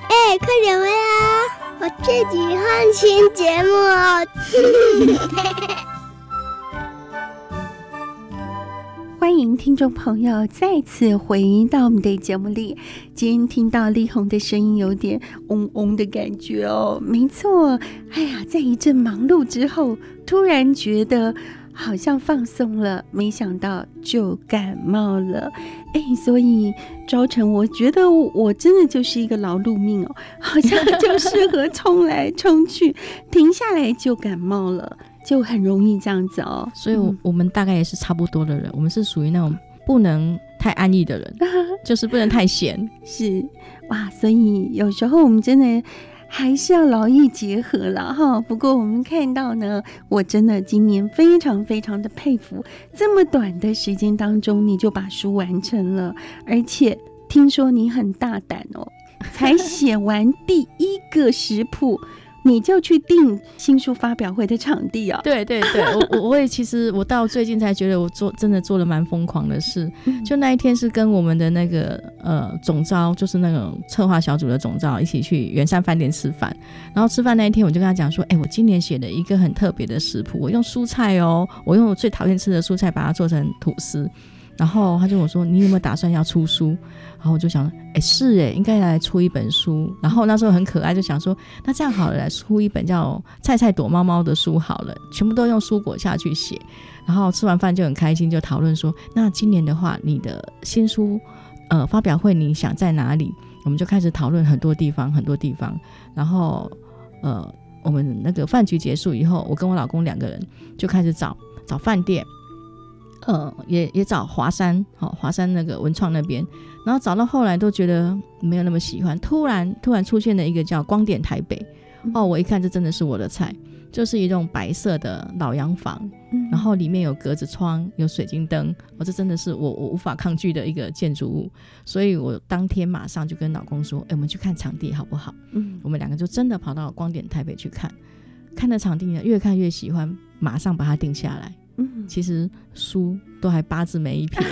快点回来啊！我自己看新节目哦。 欢迎听众朋友再次回到我们的节目里。今天听到丽红的声音有点嗡嗡的感觉哦。没错，哎呀，在一阵忙碌之后，突然觉得好像放松了，没想到就感冒了。所以招成，我觉得我真的就是一个劳碌命哦，好像就适合冲来冲去，停下来就感冒了，就很容易这样子哦。 所以我们大概也是差不多的人，我们是属于那种不能太安逸的人，就是不能太闲。 是哇，所以有时候我们真的还是要劳逸结合了哈。不过我们看到呢，我真的今年非常非常的佩服，这么短的时间当中你就把书完成了，而且听说你很大胆哦，才写完第一个食谱你就去订新书发表会的场地啊？ 对对对，我也其实我到最近才觉得我真的做了蛮疯狂的事。就那一天是跟我们的那个总召，就是那个策划小组的总召一起去圆山饭店吃饭。然后吃饭那一天我就跟他讲说，我今年写了一个很特别的食谱，我用蔬菜哦，我用我最讨厌吃的蔬菜把它做成吐司。然后他就跟我说，你有没有打算要出书？然后我就想是应该来出一本书。然后那时候很可爱，就想说那这样好了，来出一本叫菜菜躲猫猫的书好了，全部都用蔬果下去写。然后吃完饭就很开心，就讨论说那今年的话你的新书发表会你想在哪里？我们就开始讨论很多地方。然后我们那个饭局结束以后，我跟我老公2个人就开始找饭店，也找华山那个文创那边，然后找到后来都觉得没有那么喜欢，突然出现了一个叫光点台北。我一看这真的是我的菜，就是一栋白色的老洋房，然后里面有格子窗，有水晶灯，这真的是我无法抗拒的一个建筑物。所以我当天马上就跟老公说，我们去看场地好不好？我们2个就真的跑到光点台北去看了场地呢，越看越喜欢，马上把它定下来。其实书都还8字没一篇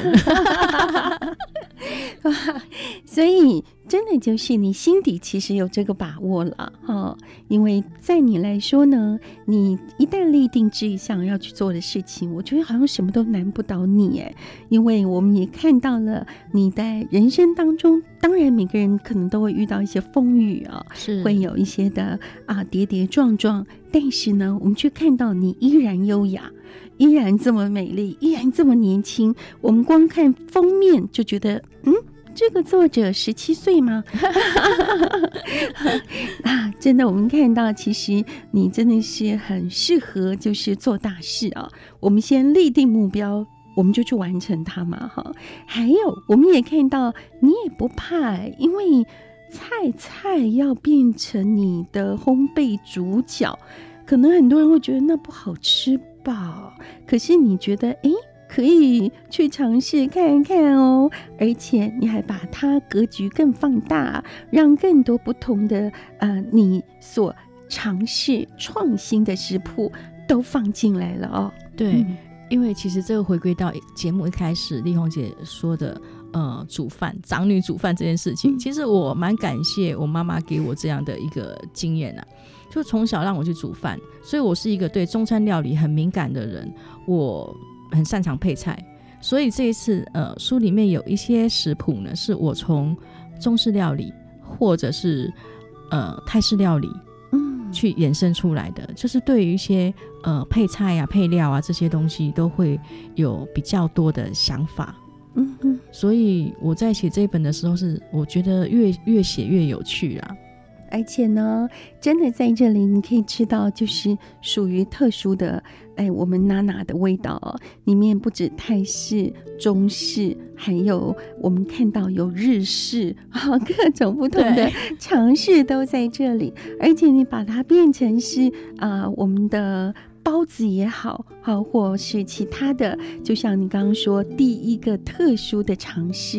所以真的就是你心底其实有这个把握了因为在你来说呢，你一旦立定志向要去做的事情，我觉得好像什么都难不倒你因为我们也看到了你在人生当中，当然每个人可能都会遇到一些风雨是会有一些的跌跌撞撞，但是呢我们却看到你依然优雅，依然这么美丽，依然这么年轻。我们光看封面就觉得这个作者17岁吗？真的我们看到其实你真的是很适合就是做大事我们先立定目标，我们就去完成它嘛还有我们也看到你也不怕因为菜要变成你的烘焙主角，可能很多人会觉得那不好吃吧，可是你觉得可以去尝试看看而且你还把它格局更放大，让更多不同的你所尝试创新的食谱都放进来了对，因为其实这个回归到节目一开始丽红姐说的煮饭，长女煮饭这件事情，其实我蛮感谢我妈妈给我这样的一个经验就从小让我去煮饭，所以我是一个对中餐料理很敏感的人，我很擅长配菜。所以这一次书里面有一些食谱呢，是我从中式料理或者是泰式料理去衍生出来的，就是对于一些配菜配料这些东西都会有比较多的想法。所以我在写这一本的时候我觉得越写越有趣而且呢真的在这里你可以吃到就是属于特殊的我们娜娜的味道里面不止泰式、中式，还有我们看到有日式各种不同的尝试都在这里，而且你把它变成是我们的包子也好或是其他的，就像你刚刚说第一个特殊的尝试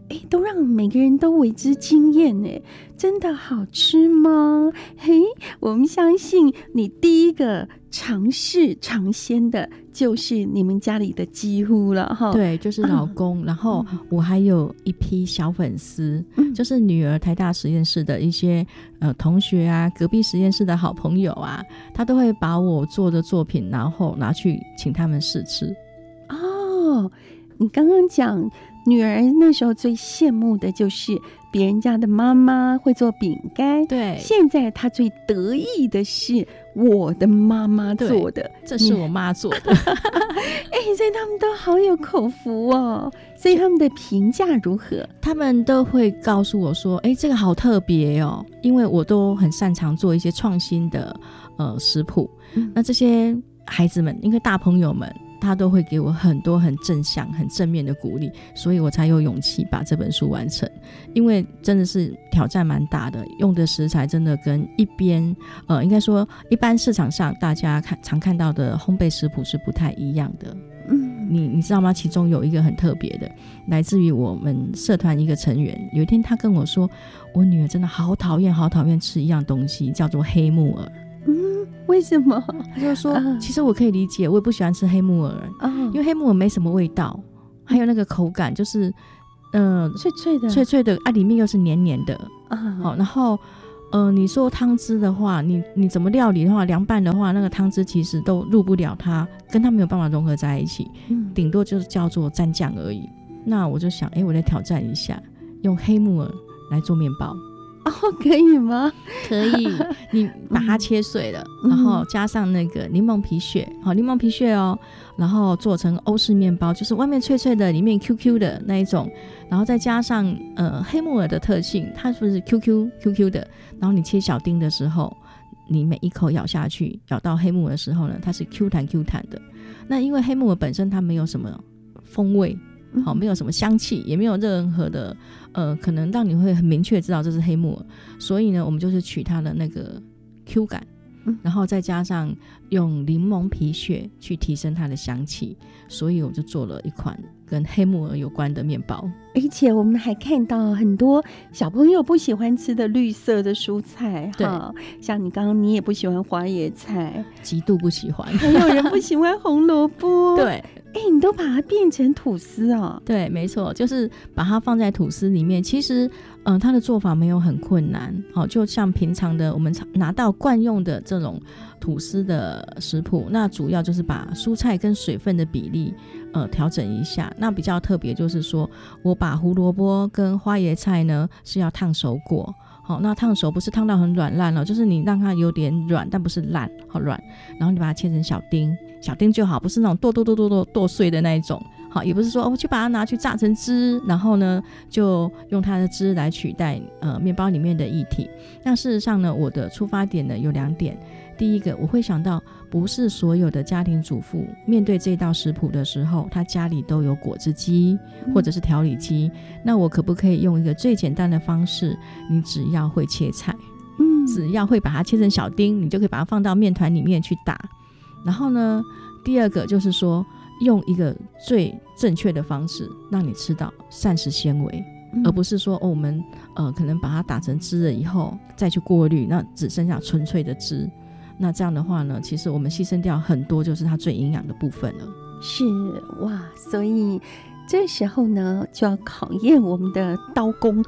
都让每个人都为之惊艳哎，真的好吃吗？嘿，我们相信你第一个尝试尝鲜的就是你们家里的几乎了哈。 对，就是老公，然后我还有一批小粉丝，就是女儿台大实验室的一些同学啊，隔壁实验室的好朋友啊，他都会把我做的作品然后拿去请他们试吃。 哦，你刚刚讲女儿那时候最羡慕的就是别人家的妈妈会做饼干， 对， 现在她最得意的是我的妈妈做的， 这是我妈做的。 所以他们都好有口福哦。所以他们的评价如何？ 他们都会告诉我说这个好特别哦，因为我都很擅长做一些创新的食谱，那这些孩子们因为大朋友们他都会给我很多很正向很正面的鼓励，所以我才有勇气把这本书完成。因为真的是挑战蛮大的，用的食材真的跟一边应该说一般市场上大家常看到的烘焙食谱是不太一样的。你知道吗？其中有一个很特别的，来自于我们社团一个成员，有一天他跟我说，我女儿真的好讨厌吃一样东西，叫做黑木耳。 为什么？ 他就说其实我可以理解，我也不喜欢吃黑木耳，因为黑木耳没什么味道，还有那个口感就是脆脆的里面又是黏黏的然后你说汤汁的话，你怎么料理的话，凉拌的话，那个汤汁其实都入不了它，跟它没有办法融合在一起，顶多就是叫做蘸酱而已。那我就想我来挑战一下，用黑木耳来做面包。 可以吗？ 可以，你把它切碎了，然后加上那个柠檬皮屑，柠檬皮屑然后做成欧式面包，就是外面脆脆的，里面 QQ 的那一种，然后再加上黑木耳的特性，它是不是 QQ 的，然后你切小丁的时候，你每一口咬下去，咬到黑木耳的时候呢，它是 Q 弹的。那因为黑木耳本身它没有什么风味，没有什么香气，也没有任何的可能让你会很明确知道这是黑木耳，所以呢我们就是取它的那个 Q 感，然后再加上用柠檬皮屑去提升它的香气，所以我就做了一款跟黑木耳有关的面包。 而且我们还看到很多小朋友不喜欢吃的绿色的蔬菜，像你刚刚你也不喜欢花椰菜， 极度不喜欢， 还有人不喜欢红萝卜对， 你都把它变成吐司哦。 对，没错，就是把它放在吐司里面。其实它的做法没有很困难，就像平常的我们拿到惯用的这种吐司的食谱，那主要就是把蔬菜跟水分的比例调整一下。那比较特别就是说，我把胡萝卜跟花椰菜呢是要烫熟过。那烫熟不是烫到很软烂了，就是你让它有点软，但不是烂，好软。然后你把它切成小丁就好，不是那种剁碎的那一种。也不是说我去把它拿去榨成汁，然后呢就用它的汁来取代面包里面的液体。那事实上呢，我的出发点呢有2点。第一个，我会想到不是所有的家庭主妇面对这道食谱的时候，他家里都有果汁机或者是调理机，那我可不可以用一个最简单的方式，你只要会切菜，只要会把它切成小丁，你就可以把它放到面团里面去打。然后呢，第二个就是说用一个最正确的方式让你吃到膳食纤维，而不是说我们可能把它打成汁了以后再去过滤，那只剩下纯粹的汁。那这样的话呢，其实我们牺牲掉很多就是它最营养的部分了。 是哇，所以这时候呢就要考验我们的刀工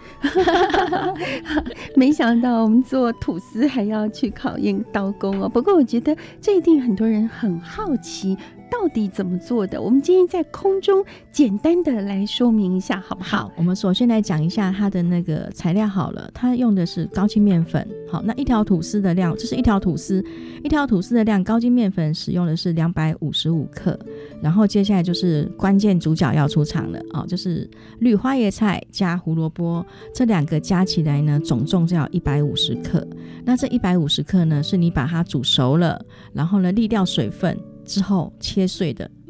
没想到我们做吐司还要去考验刀工不过我觉得这一定很多人很好奇到底怎么做的，我们今天在空中简单的来说明一下好不好？ 好，我们首先来讲一下它的那个材料好了，它用的是高筋面粉。好，那一条吐司的量，这是一条吐司的量，高筋面粉使用的是255克。然后接下来就是关键主角要出场了就是绿花椰菜加胡萝卜，这2个加起来呢总重就要150克。那这150克呢是你把它煮熟了，然后呢沥掉水分之后切碎的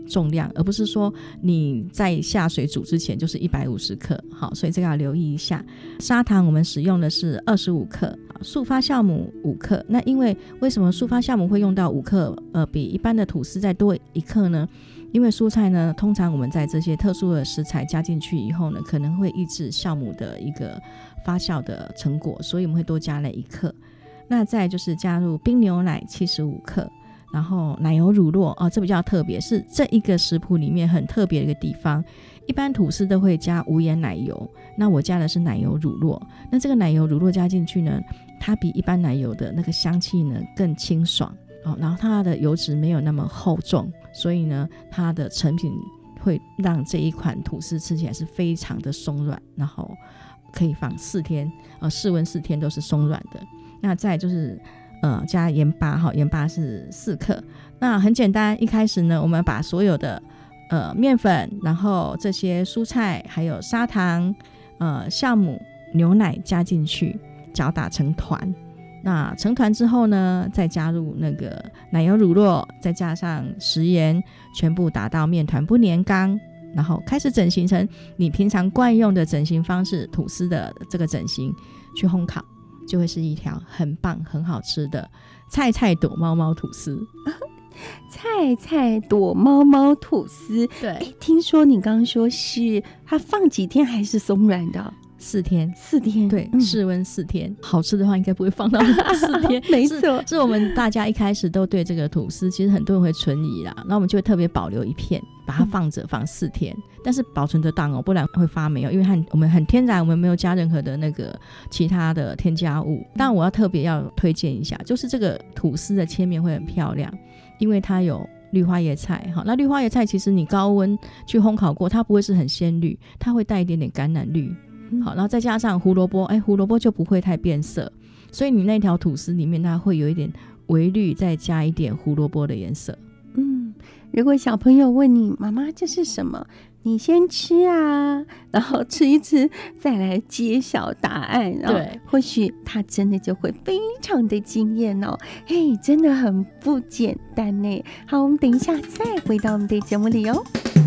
重量，而不是说你在下水煮之前就是150克。好，所以这个要留意一下。砂糖我们使用的是25克，速发酵母5克。那因为什么速发酵母会用到5克，比一般的吐司再多1克呢？因为蔬菜呢，通常我们在这些特殊的食材加进去以后呢，可能会抑制酵母的一个发酵的成果，所以我们会多加了1克。那再来就是加入冰牛奶75克，然后奶油乳酪这比较特别，是这一个食谱里面很特别的一个地方。一般吐司都会加无盐奶油，那我加的是奶油乳酪。那这个奶油乳酪加进去呢，它比一般奶油的那个香气呢更清爽然后它的油脂没有那么厚重，所以呢它的成品会让这一款吐司吃起来是非常的松软，然后可以放4天室温4天都是松软的。那再来就是加盐巴盐巴是4克。那很简单，一开始呢我们把所有的面粉，然后这些蔬菜还有砂糖酵母牛奶加进去搅打成团。那成团之后呢，再加入那个奶油乳酪，再加上食盐，全部打到面团不粘缸，然后开始整形成你平常惯用的整形方式，吐司的这个整形去烘烤，就会是一条很棒很好吃的菜菜躲猫猫吐司。 菜菜躲猫猫吐司， 对， 听说你刚刚说是它放几天还是松软的 ？4天 ，4天， 对，室温4天。好吃的话应该不会放到4天没错， 是我们大家一开始都对这个吐司，其实很多人会存疑啦，那我们就会特别保留一片，把它放着放4天，但是保存得当不然会发霉因为我们很天然，我们没有加任何的那个其他的添加物。当然我要特别要推荐一下，就是这个吐司的切面会很漂亮，因为它有绿花椰菜。那绿花椰菜其实你高温去烘烤过，它不会是很鲜绿，它会带一点点橄榄绿。好，然后再加上胡萝卜，胡萝卜就不会太变色，所以你那条吐司里面它会有一点微绿，再加一点胡萝卜的颜色。 如果小朋友问你妈妈这是什么，你先吃啊，然后吃一吃再来揭晓答案， 对， 或许他真的就会非常的惊艳哦。真的很不简单呢。好，我们等一下再回到我们的节目里哦。